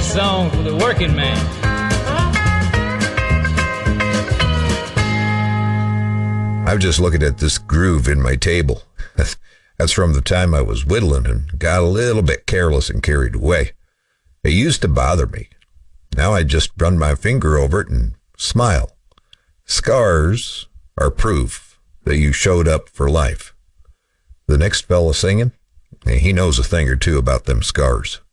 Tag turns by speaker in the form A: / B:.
A: song for the working man.
B: I'm just looking at this groove in my table. That's from the time I was whittling and got a little bit careless and carried away. It used to bother me. Now I just run my finger over it and smile. Scars are proof that you showed up for life. The next fella singing, he knows a thing or two about them scars.